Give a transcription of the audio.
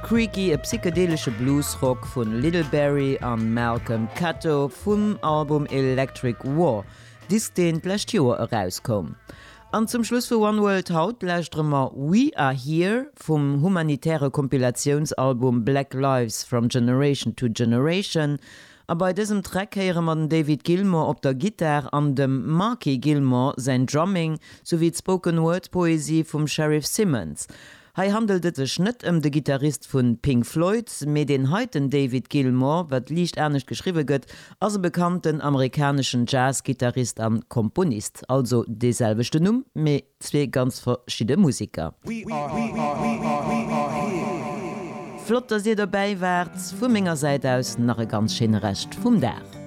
Creaky, e psychedelische Bluesrock vun Little Barry an Malcolm Cato vum Album Electric War, dis den lächt Joer herauskom. An zum Schluss vu One World haut lächtremmer We Are Here vum humanitäre Kompilationsalbum Black Lives from Generation to Generation. Aber bei diesem Track heiere man David Gilmour op der Gitarre an dem Marky Gilmour sein Drumming sowie Spoken Word Poesie vom Sheriff Simmons. Hei handelt sech net de Gitarrist vun Pink Floyd, me den heiten David Gilmour, wat liicht ernstnecht geschriwe gëtt, as bekannten amerikanischen Jazzgitarrist an Komponist, also deselbechte Numm, me zwee ganz verschiedene Musiker. Flott, dass ihr dabei wart, vu ménger Seite aus nach e ganz schön Recht vum Dach.